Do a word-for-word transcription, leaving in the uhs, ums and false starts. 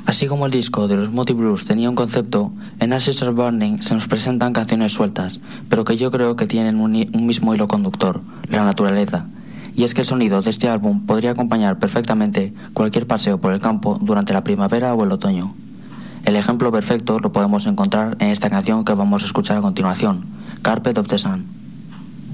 Así como el disco de los Moody Blues tenía un concepto, en Ashes Are Burning se nos presentan canciones sueltas, pero que yo creo que tienen un, un mismo hilo conductor, la naturaleza. Y es que el sonido de este álbum podría acompañar perfectamente cualquier paseo por el campo durante la primavera o el otoño. El ejemplo perfecto lo podemos encontrar en esta canción que vamos a escuchar a continuación, Carpet of the Sun.